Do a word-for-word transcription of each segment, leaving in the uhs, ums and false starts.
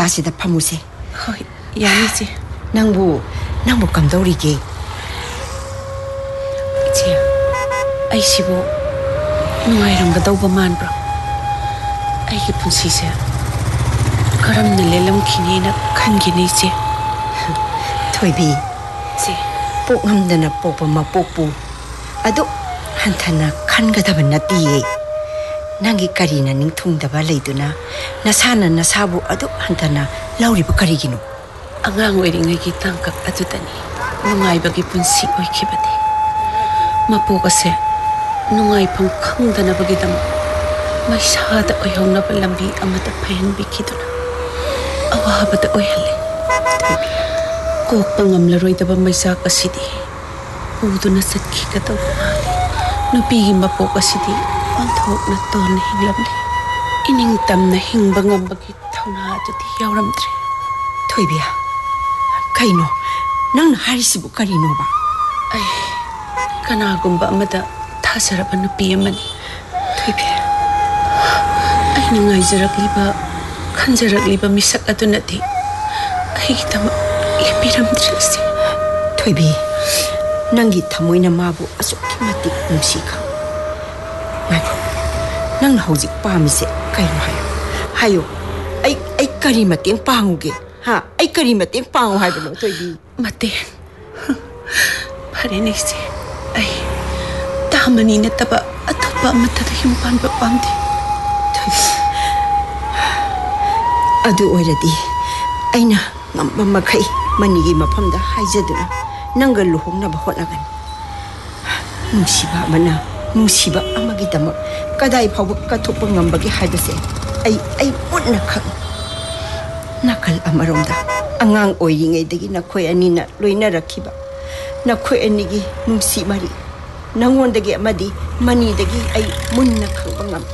ꯃꯇꯥꯁꯤꯗ ꯐꯝꯃꯨꯁꯦ. ꯍꯣꯏ ꯌꯥꯅꯤ ꯏꯆꯦ. ꯅꯪꯕꯨ ꯅꯪꯕꯨ ꯀꯝꯗꯧꯔꯤꯒꯦ? 이제 아이시보 누아이랑가다우바 만브라 아이기 분시세 그럼나 렐람키니나 칸기니 이제 토이비 제 뽀감드나 뽀뽀마 뽀뽀 아도 한타나 칸가다바 나띠에 난기 까리나 닝통다바 레이두나 나사나 나사부 아도 한타나 라우리바 까리기노 안강 웨링에기 땅값 아두다니 누아이바기 분시 오이키바디 마포가세 누아이팡 캉다나바기담 마이사다 오형나바 람비 아마다 파현비키두나 아와하바다 오이할레 토이비 꼭방암라로이다바 마이사가시디 우두나 삿키가다우 마레 누피기 마포가시디 온톡나 또나 힝람레 이닝땀나 힝방암바기 타우나아두디 야우람드레 토이비야 카이노 낭나 하리시부 까리노바 아이 Kanagumba amada tasarapan nupi amani. Toibi. Ay nangayzaragliba kanzaragliba misak adunati. Ay kitama ipiramdrisi. Toibi. Nangi tamoy na mabu asuki matik nungsika. Ngako. Nang hawzik pamise kayo hayo. Hayo. Ay ay karimating panguge. Ha? Ay karimating pangu hayo no Toibi. Mate. Parinisi. Ay, tamani na taba at pa matada yung panbapamdi. Adu oiradi, ay na ngamamakay manigi mapamda haizaduna nanggal luhong na baholagan. Nungsiba mana, nungsiba amagidama kaday pawag katupang ngambagi haibase ay ay unakang. Nakal amaromda, angang oiringay dagi na koy anina loy na rakiba. Nakoy anigi nungsi mari nangondagi amadi manidagi ay munna kangbangam.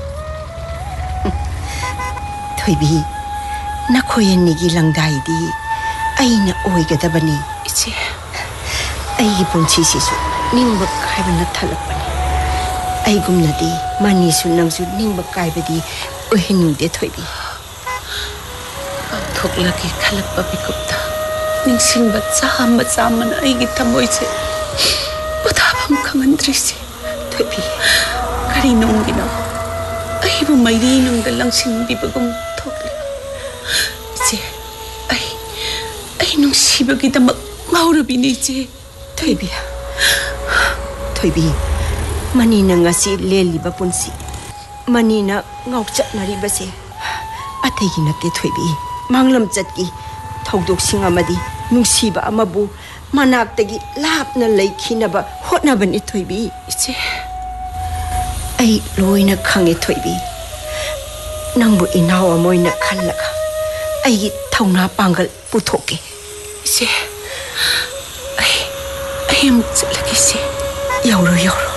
Toibi nakoy anigi langdaydi ay na oigadabani. Ichi ay punchisisu ningbak kaiba na talakbani. Ay gumnadi manisu nangsu ningbak kaibadi oheningde toibi. Pagtuklagi kalakpabikupta ningsingbat sama-sama na ay gitamoy si patabang kangandrisi. Toibi, karinong ginawa ay bumayrinong galang sinbibagong tokli. Ije, ay, ay nung sibagita mag-maurabin ije. Toibi, Toibi, manina nga si Leli ba punsi. Manina ngawchat na riba si. Atay ginati Toibi, manglamchat ki. Tawdoksing amadi nungsiba amabu manaktagi lahap na laikhinaba hotnaban itoybi. Ije ay loy na kang itoybi. Nangbu inaw amoy na kalaka ay tawna panggal putoke. Ije ay ayam lagi si yawro yawro.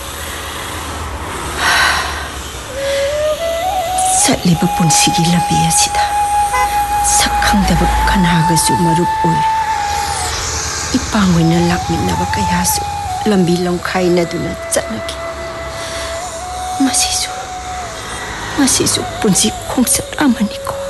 Sa liba pun sige labi asida. Sakangdabag kanagasu marup oy. Ipangoy na lakmit na ba kayasu lambilang kay na doon at sanaki. Masisu, masisu punsi kong sa aman ko.